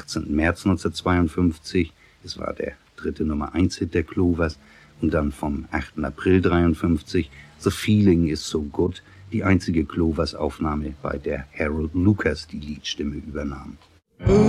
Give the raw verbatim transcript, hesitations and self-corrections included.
achtzehnten März neunzehnhundertzweiundfünfzig. Es war der dritte Nummer eins Hit der Clovers. Und dann vom achten April dreiundfünfzig The Feeling Is So Good, die einzige Clovers-Aufnahme, bei der Harold Lucas die Liedstimme übernahm.